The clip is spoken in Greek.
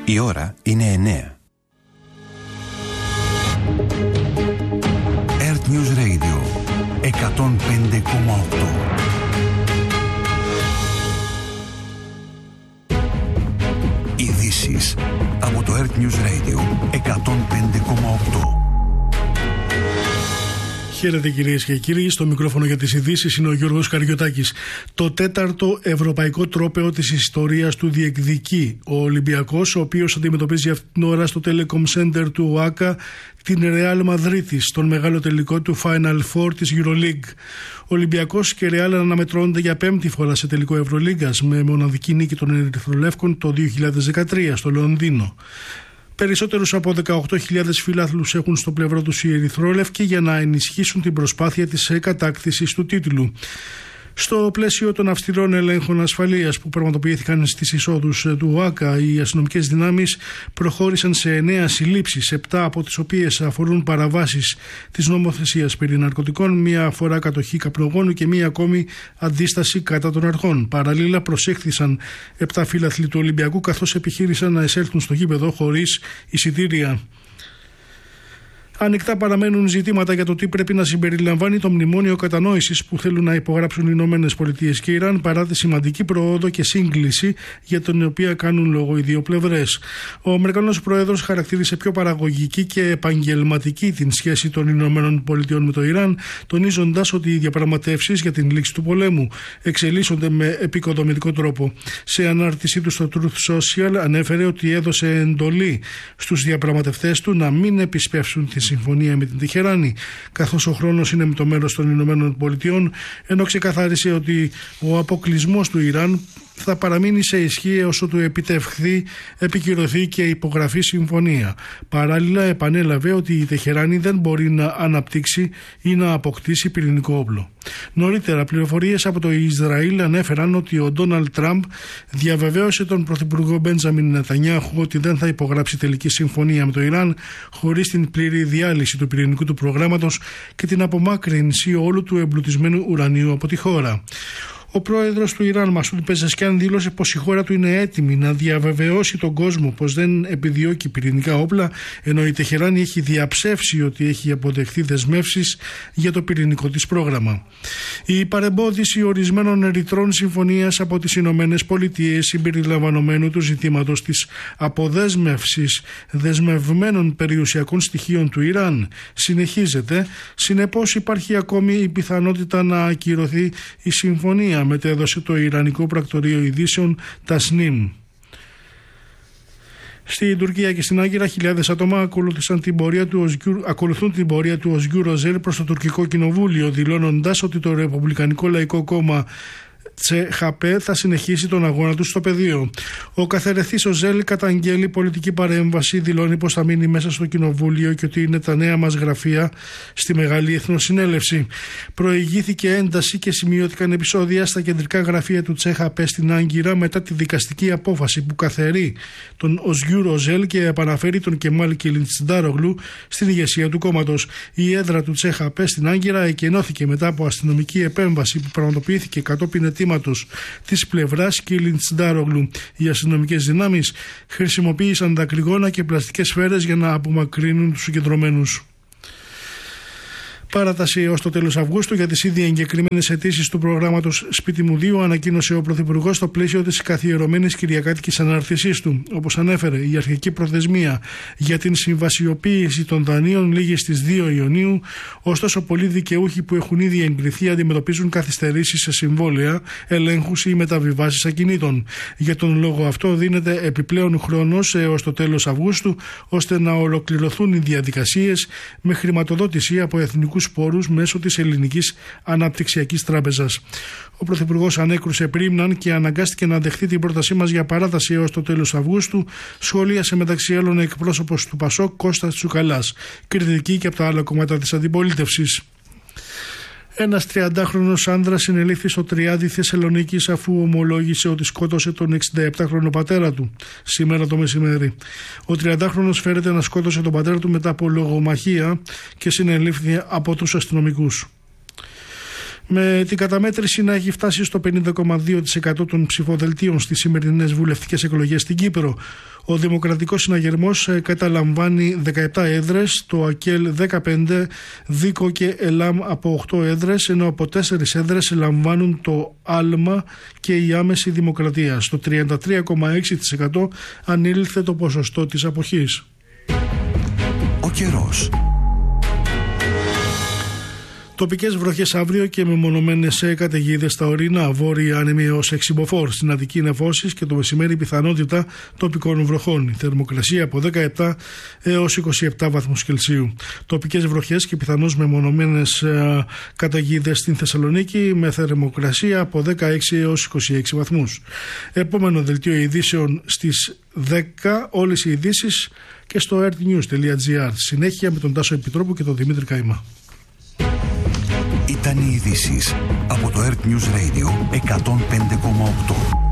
Η ώρα είναι 9. Earth News Radio 105,8. Ειδήσεις από το Earth News Radio 105,8. Χαίρετε κυρίες και κύριοι, στο μικρόφωνο για τις ειδήσεις είναι ο Γιώργος Καριωτάκης. Το τέταρτο ευρωπαϊκό τρόπαιο της ιστορίας του διεκδικεί ο Ολυμπιακός, ο οποίος αντιμετωπίζει αυτήν την ώρα στο Telecom Center του ΟΑΚΑ την Ρεάλ Μαδρίτης, τον μεγάλο τελικό του Final Four της EuroLeague. Ολυμπιακός και Ρεάλ αναμετρώνονται για πέμπτη φορά σε τελικό Ευρωλίγκας, με μοναδική νίκη των Ερυθρολεύκων το 2013 στο Λονδίνο. Περισσότερους από 18.000 φιλάθλους έχουν στο πλευρό τους οι Ερυθρόλευκοι για να ενισχύσουν την προσπάθεια της κατάκτησης του τίτλου. Στο πλαίσιο των αυστηρών ελέγχων ασφαλείας που πραγματοποιήθηκαν στις εισόδους του ΟΑΚΑ, οι αστυνομικές δυνάμεις προχώρησαν σε 9 συλλήψεις, 7 από τις οποίες αφορούν παραβάσεις της νομοθεσίας περί ναρκωτικών, μία φορά κατοχή καπνογόνου και μία ακόμη αντίσταση κατά των αρχών. Παραλλήλα προσέχθησαν 7 φίλαθλοι του Ολυμπιακού, καθώς επιχείρησαν να εισέλθουν στο γήπεδο χωρίς εισιτήρια. Ανοιχτά παραμένουν ζητήματα για το τι πρέπει να συμπεριλαμβάνει το μνημόνιο κατανόησης που θέλουν να υπογράψουν οι Ηνωμένες Πολιτείες και Ιράν, παρά τη σημαντική προόδο και σύγκληση για την οποία κάνουν λόγο οι δύο πλευρές. Ο Αμερικανός Πρόεδρος χαρακτήρισε πιο παραγωγική και επαγγελματική την σχέση των Ηνωμένων Πολιτειών με το Ιράν, τονίζοντας ότι οι διαπραγματεύσεις για την λήξη του πολέμου εξελίσσονται με επικοδομητικό τρόπο. Σε ανάρτησή του στο Truth Social ανέφερε ότι έδωσε εντολή στους διαπραγματευτές του να μην επισπεύσουν τη συμφωνία με την Τεχεράνη, καθώς ο χρόνος είναι με το μέρος των Ηνωμένων Πολιτειών, ενώ ξεκαθάρισε ότι ο αποκλεισμός του Ιράν θα παραμείνει σε ισχύ έως ότου επιτευχθεί, επικυρωθεί και υπογραφεί συμφωνία. Παράλληλα, επανέλαβε ότι η Τεχεράνη δεν μπορεί να αναπτύξει ή να αποκτήσει πυρηνικό όπλο. Νωρίτερα, πληροφορίες από το Ισραήλ ανέφεραν ότι ο Ντόναλντ Τραμπ διαβεβαίωσε τον Πρωθυπουργό Μπέντζαμιν Νετανιάχου ότι δεν θα υπογράψει τελική συμφωνία με το Ιράν χωρίς την πλήρη διάλυση του πυρηνικού του προγράμματος και την απομάκρυνση όλου του εμπλουτισμένου ουρανίου από τη χώρα. Ο πρόεδρος του Ιράν, Μασούντ Πεζεσκιάν, δήλωσε πως η χώρα του είναι έτοιμη να διαβεβαιώσει τον κόσμο πως δεν επιδιώκει πυρηνικά όπλα, ενώ η Τεχεράνη έχει διαψεύσει ότι έχει αποδεχθεί δεσμεύσεις για το πυρηνικό της πρόγραμμα. Η παρεμπόδιση ορισμένων ρητρών συμφωνίας από τις Ηνωμένες Πολιτείες, συμπεριλαμβανομένου του ζητήματος της αποδέσμευσης δεσμευμένων περιουσιακών στοιχείων του Ιράν, συνεχίζεται. Συνεπώς, υπάρχει ακόμη η πιθανότητα να ακυρωθεί η συμφωνία, μετέδωσε το Ιρανικό Πρακτορείο Ειδήσεων Tasnim. Στην Τουρκία και στην Άγκυρα, χιλιάδες άτομα ακολουθούν την πορεία του Οσγκούρ Οζέλ προς το τουρκικό κοινοβούλιο, δηλώνοντας ότι το Ρεπουμπλικανικό Λαϊκό Κόμμα CHP θα συνεχίσει τον αγώνα του στο πεδίο. Ο καθερεθής Οζέλ καταγγέλει πολιτική παρέμβαση, δηλώνει πως θα μείνει μέσα στο κοινοβούλιο και ότι είναι τα νέα μας γραφεία στη Μεγάλη Εθνοσυνέλευση. Προηγήθηκε ένταση και σημειώθηκαν επεισόδια στα κεντρικά γραφεία του CHP στην Άγκυρα μετά τη δικαστική απόφαση που καθαιρεί τον Οσγκούρ Οζέλ και επαναφέρει τον Κεμάλ Κιλιντσντάρογλου στην ηγεσία του κόμματος. Η έδρα του CHP στην Άγκυρα εκενώθηκε μετά από αστυνομική επέμβαση που πραγματοποιήθηκε κατόπιν της πλευράς Κιλιντσντάρογλου. Οι αστυνομικές δυνάμεις χρησιμοποίησαν δακρυγόνα και πλαστικές σφαίρες για να απομακρύνουν τους συγκεντρωμένους. Παράταση έως το τέλος Αυγούστου για τις ήδη εγκεκριμένες αιτήσεις του προγράμματος Σπίτι μου 2, ανακοίνωσε ο Πρωθυπουργός στο πλαίσιο της καθιερωμένης κυριακάτικης αναρτησής του. Όπως ανέφερε, η αρχική προθεσμία για την συμβασιοποίηση των δανείων λήγει στις 2 Ιουνίου, ωστόσο πολλοί δικαιούχοι που έχουν ήδη εγκριθεί αντιμετωπίζουν καθυστερήσεις σε συμβόλαια, ελέγχους ή μεταβιβάσεις ακινήτων. Για τον λόγο αυτό δίνεται επιπλέον χρόνος έως το τέλος Αυγούστου, ώστε να ολοκληρωθούν οι διαδικασίες με χρηματοδότηση από εθνικούς πόρους μέσω της Ελληνικής Αναπτυξιακής Τράπεζας. Ο Πρωθυπουργός ανέκρουσε πρίμναν και αναγκάστηκε να δεχτεί την πρότασή μας για παράταση έως το τέλος Αυγούστου, σχολίασε μεταξύ άλλων εκπρόσωπος του ΠΑΣΟΚ Κώστας Τσουκαλάς, κριτική και από τα άλλα κομμάτια της αντιπολίτευσης. Ένας 30χρονος άνδρας συνελήφθη στο Τριάδι Θεσσαλονίκης αφού ομολόγησε ότι σκότωσε τον 67χρονο πατέρα του σήμερα το μεσημέρι. Ο 30χρονος φέρεται να σκότωσε τον πατέρα του μετά από λογομαχία και συνελήφθη από τους αστυνομικούς. Με την καταμέτρηση να έχει φτάσει στο 50,2% των ψηφοδελτίων στις σημερινές βουλευτικές εκλογές στην Κύπρο. Ο Δημοκρατικός Συναγερμός καταλαμβάνει 17 έδρες, το ΑΚΕΛ 15, ΔΙΚΟ και ΕΛΑΜ από 8 έδρες, ενώ από 4 έδρες λαμβάνουν το άλμα και η άμεση δημοκρατία. Στο 33,6% ανήλθε το ποσοστό της αποχής. Ο καιρός. Τοπικές βροχές αύριο και μεμονωμένες καταιγίδες στα ορεινά, βόρεια άνεμη έως 6 μποφόρ. Στην Αττική νεφώσεις και το μεσημέρι πιθανότητα τοπικών βροχών. Η θερμοκρασία από 17 έως 27 βαθμούς Κελσίου. Τοπικές βροχές και πιθανώς μεμονωμένες καταιγίδες στην Θεσσαλονίκη με θερμοκρασία από 16 έως 26 βαθμούς. Επόμενο δελτίο ειδήσεων στις 10, όλες οι ειδήσεις και στο earthnews.gr. Συνέχεια με τον Τάσο Επιτρόπου και τον Δημήτρη Καημά. Ήταν οι ειδήσεις από το Earth News Radio 105,8.